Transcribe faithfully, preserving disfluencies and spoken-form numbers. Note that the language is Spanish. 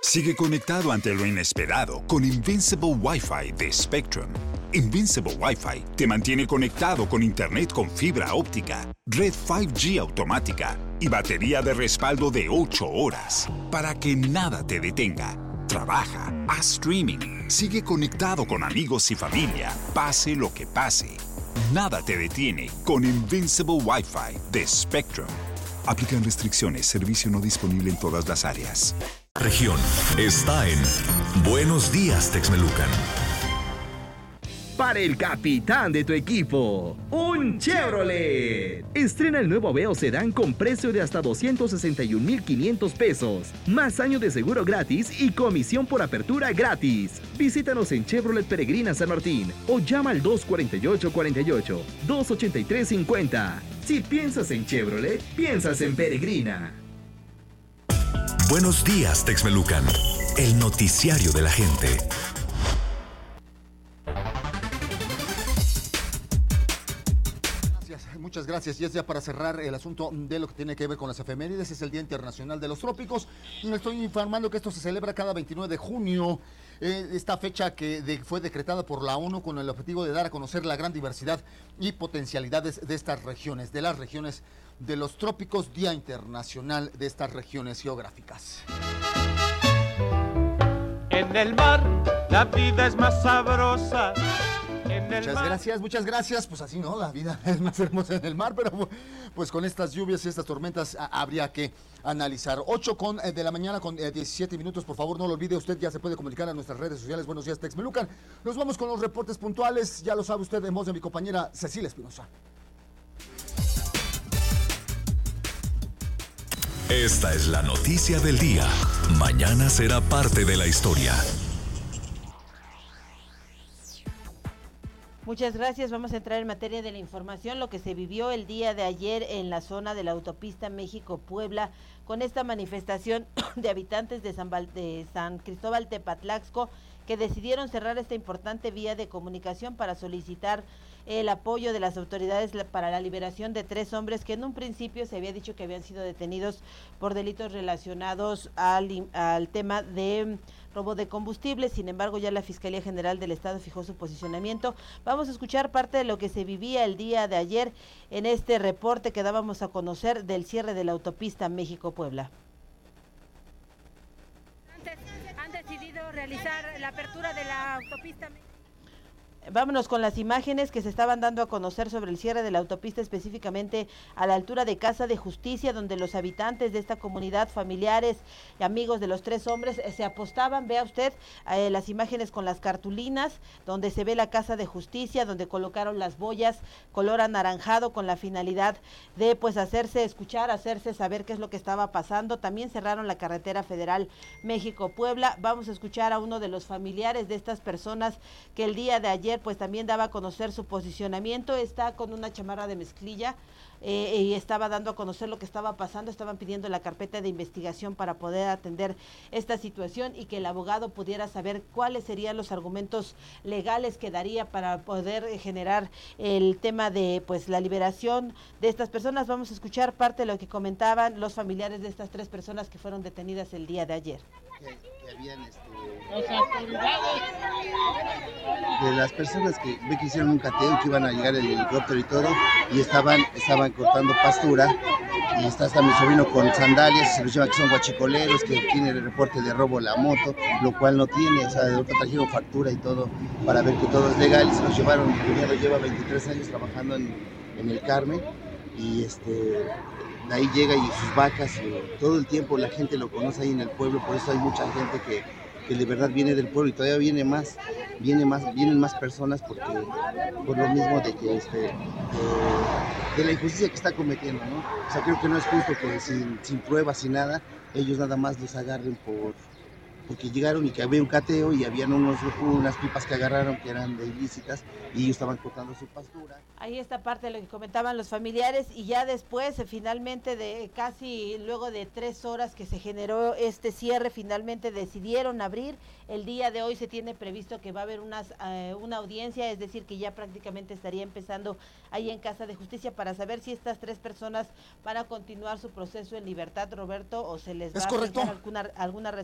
Sigue conectado ante lo inesperado con Invincible Wi-Fi de Spectrum. Invincible Wi-Fi te mantiene conectado con internet con fibra óptica, red cinco G automática y batería de respaldo de ocho horas para que nada te detenga. Trabaja, haz streaming, sigue conectado con amigos y familia, pase lo que pase. Nada te detiene con Invincible Wi-Fi de Spectrum. Aplican restricciones, servicio no disponible en todas las áreas. Región está en Buenos Días, Texmelucan. Para el capitán de tu equipo, un Chevrolet. Estrena el nuevo Aveo Sedán con precio de hasta doscientos sesenta y un mil quinientos pesos. Más año de seguro gratis y comisión por apertura gratis. Visítanos en Chevrolet Peregrina San Martín o llama al dos cuatro ocho, cuatro ocho, dos ocho tres cinco cero. Si piensas en Chevrolet, piensas en Peregrina. Buenos días, Texmelucan. El noticiario de la gente. Muchas gracias. Y es ya para cerrar el asunto de lo que tiene que ver con las efemérides. Es el Día Internacional de los Trópicos. Me estoy informando que esto se celebra cada veintinueve de junio. Eh, esta fecha que de, fue decretada por la ONU con el objetivo de dar a conocer la gran diversidad y potencialidades de estas regiones, de las regiones de los trópicos, Día Internacional de estas regiones geográficas. En el mar la vida es más sabrosa. Muchas gracias, muchas gracias. Pues así no, la vida es más hermosa en el mar, pero pues con estas lluvias y estas tormentas a, habría que analizar. ocho con, eh, de la mañana con eh, diecisiete minutos, por favor no lo olvide, usted ya se puede comunicar a nuestras redes sociales. Buenos días, Texmelucan. Nos vamos con los reportes puntuales, ya lo sabe usted, en voz de mi compañera Cecilia Espinosa. Esta es la noticia del día. Mañana será parte de la historia. Muchas gracias. Vamos a entrar en materia de la información. Lo que se vivió el día de ayer en la zona de la autopista México-Puebla con esta manifestación de habitantes de San, Val- de San Cristóbal Tepatlaxco que decidieron cerrar esta importante vía de comunicación para solicitar el apoyo de las autoridades para la liberación de tres hombres que en un principio se había dicho que habían sido detenidos por delitos relacionados al, al tema de robo de combustible. Sin embargo, ya la Fiscalía General del Estado fijó su posicionamiento. Vamos a escuchar parte de lo que se vivía el día de ayer en este reporte que dábamos a conocer del cierre de la autopista México-Puebla. Han decidido realizar la apertura de la autopista. Vámonos con las imágenes que se estaban dando a conocer sobre el cierre de la autopista, específicamente a la altura de Casa de Justicia, donde los habitantes de esta comunidad, familiares y amigos de los tres hombres eh, se apostaban. Vea usted eh, las imágenes con las cartulinas, donde se ve la Casa de Justicia, donde colocaron las boyas color anaranjado con la finalidad de pues hacerse escuchar, hacerse saber qué es lo que estaba pasando. También cerraron la carretera federal México-Puebla. Vamos a escuchar a uno de los familiares de estas personas que el día de ayer pues también daba a conocer su posicionamiento. Está con una chamarra de mezclilla eh, y estaba dando a conocer lo que estaba pasando. Estaban pidiendo la carpeta de investigación para poder atender esta situación y que el abogado pudiera saber cuáles serían los argumentos legales que daría para poder generar el tema de pues la liberación de estas personas. Vamos a escuchar parte de lo que comentaban los familiares de estas tres personas que fueron detenidas el día de ayer. Que, que habían este, de las personas que ve que hicieron un cateo, que iban a llegar el helicóptero y todo, y estaban estaban cortando pastura, y está hasta mi sobrino con sandalias, se los lleva que son guachicoleros, que tiene el reporte de robo la moto, lo cual no tiene, o sea, de lo que trajeron factura y todo para ver que todo es legal, y se los llevaron. Mi cuñado lleva veintitrés años trabajando en, en el Carmen, y este de ahí llega y sus vacas, y todo el tiempo la gente lo conoce ahí en el pueblo, por eso hay mucha gente que, que de verdad viene del pueblo, y todavía viene más, viene más, vienen más personas porque por lo mismo de que este, eh, de la injusticia que está cometiendo, ¿no? O sea, creo que no es justo que sin, sin pruebas, sin nada, ellos nada más los agarren por porque llegaron y que había un cateo y habían unos, unas pipas que agarraron que eran de ilícitas y ellos estaban cortando su pastura. Ahí está parte de lo que comentaban los familiares, y ya después, finalmente, de casi luego de tres horas que se generó este cierre, finalmente decidieron abrir. El día de hoy se tiene previsto que va a haber unas, eh, una audiencia, es decir, que ya prácticamente estaría empezando ahí en Casa de Justicia para saber si estas tres personas van a continuar su proceso en libertad, Roberto, o se les va ¿Es a correcto? aplicar alguna, alguna